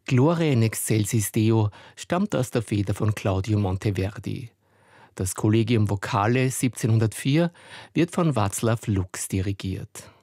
Gloria in excelsis Deo stammt aus der Feder von Claudio Monteverdi. Das Collegium Vocale 1704 wird von Václav Lux dirigiert.